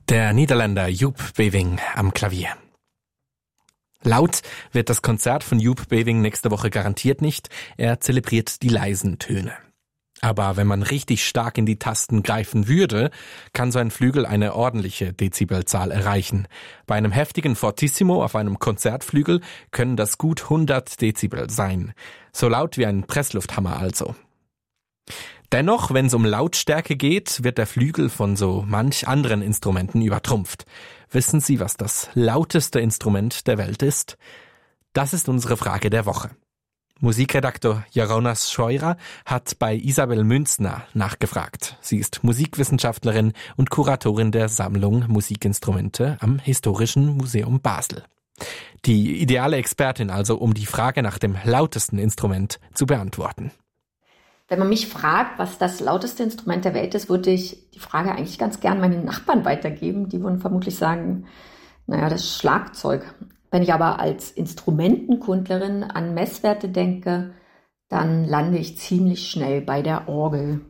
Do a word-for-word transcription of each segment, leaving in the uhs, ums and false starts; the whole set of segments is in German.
Der Niederländer Joep Beving am Klavier. Laut wird das Konzert von Joep Beving nächste Woche garantiert nicht. Er zelebriert die leisen Töne. Aber wenn man richtig stark in die Tasten greifen würde, kann so ein Flügel eine ordentliche Dezibelzahl erreichen. Bei einem heftigen Fortissimo auf einem Konzertflügel können das gut hundert Dezibel sein. So laut wie ein Presslufthammer also. Dennoch, wenn es um Lautstärke geht, wird der Flügel von so manch anderen Instrumenten übertrumpft. Wissen Sie, was das lauteste Instrument der Welt ist? Das ist unsere Frage der Woche. Musikredaktor Jonas Scheurer hat bei Isabel Münzner nachgefragt. Sie ist Musikwissenschaftlerin und Kuratorin der Sammlung Musikinstrumente am Historischen Museum Basel. Die ideale Expertin also, um die Frage nach dem lautesten Instrument zu beantworten. Wenn man mich fragt, was das lauteste Instrument der Welt ist, würde ich die Frage eigentlich ganz gern meinen Nachbarn weitergeben. Die würden vermutlich sagen, naja, das Schlagzeug. Wenn ich aber als Instrumentenkundlerin an Messwerte denke, dann lande ich ziemlich schnell bei der Orgel.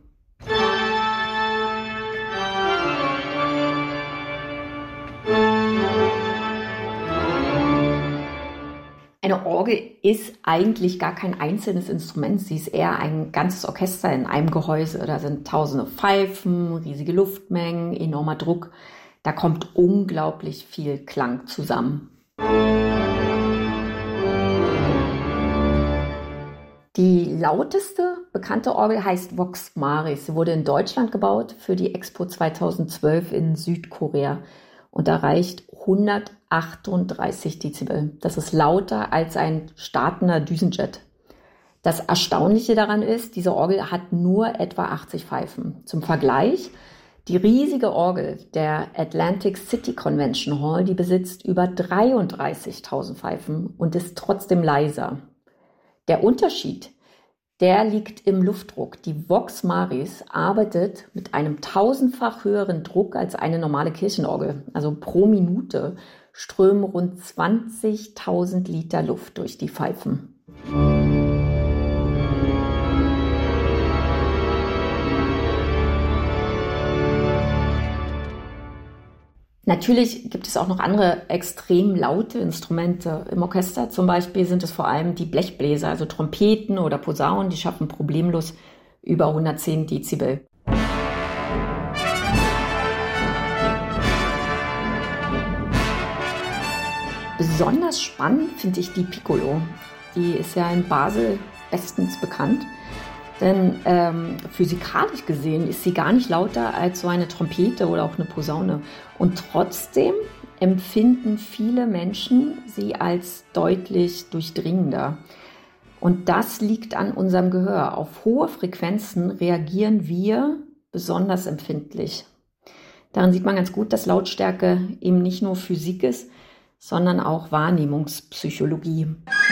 Eine Orgel ist eigentlich gar kein einzelnes Instrument, sie ist eher ein ganzes Orchester in einem Gehäuse. Da sind tausende Pfeifen, riesige Luftmengen, enormer Druck. Da kommt unglaublich viel Klang zusammen. Die lauteste bekannte Orgel heißt Vox Maris. Sie wurde in Deutschland gebaut für die Expo zweitausendzwölf in Südkorea und erreicht hundertachtunddreißig Dezibel. Das ist lauter als ein startender Düsenjet. Das Erstaunliche daran ist, diese Orgel hat nur etwa achtzig Pfeifen. Zum Vergleich, die riesige Orgel der Atlantic City Convention Hall, die besitzt über dreiunddreißigtausend Pfeifen und ist trotzdem leiser. Der Unterschied, der liegt im Luftdruck. Die Vox Maris arbeitet mit einem tausendfach höheren Druck als eine normale Kirchenorgel. Also pro Minute strömen rund zwanzigtausend Liter Luft durch die Pfeifen. Natürlich gibt es auch noch andere extrem laute Instrumente. Im Orchester zum Beispiel sind es vor allem die Blechbläser, also Trompeten oder Posaunen, die schaffen problemlos über hundertzehn Dezibel. Besonders spannend finde ich die Piccolo. Die ist ja in Basel bestens bekannt. Denn ähm, physikalisch gesehen ist sie gar nicht lauter als so eine Trompete oder auch eine Posaune. Und trotzdem empfinden viele Menschen sie als deutlich durchdringender. Und das liegt an unserem Gehör. Auf hohe Frequenzen reagieren wir besonders empfindlich. Daran sieht man ganz gut, dass Lautstärke eben nicht nur Physik ist, sondern auch Wahrnehmungspsychologie.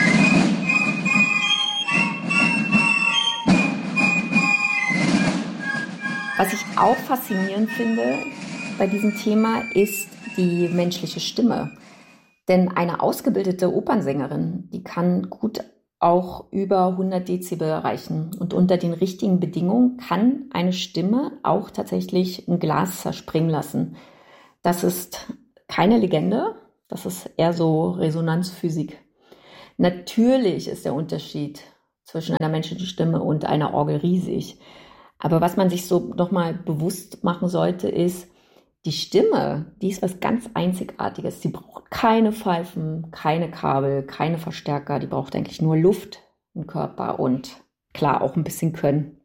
Was ich auch faszinierend finde bei diesem Thema ist die menschliche Stimme. Denn eine ausgebildete Opernsängerin, die kann gut auch über hundert Dezibel erreichen. Und unter den richtigen Bedingungen kann eine Stimme auch tatsächlich ein Glas zerspringen lassen. Das ist keine Legende, das ist eher so Resonanzphysik. Natürlich ist der Unterschied zwischen einer menschlichen Stimme und einer Orgel riesig. Aber was man sich so nochmal bewusst machen sollte, ist, die Stimme, die ist was ganz Einzigartiges. Sie braucht keine Pfeifen, keine Kabel, keine Verstärker. Die braucht eigentlich nur Luft, einen Körper und klar auch ein bisschen Können.